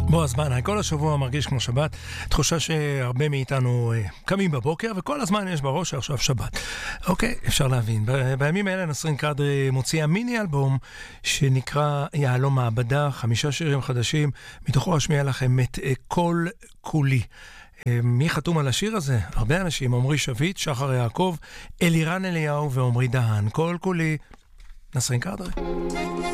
בוא הזמן, כל השבוע מרגיש כמו שבת, תחושה שהרבה מאיתנו קמים בבוקר, וכל הזמן יש בראש שעכשיו שבת. אוקיי, אפשר להבין. בימים האלה נסרין קדרי מוציאה מיני אלבום שנקרא יהלום מעבדה, 5 שירים חדשים, מתוכו אשמיע לכם את כל כולי. מי חתום על השיר הזה? הרבה אנשים, עמרי שביט, שחר יעקב, אלירן אליהו ועמרי דהן. כל כולי, נסרין קדרי.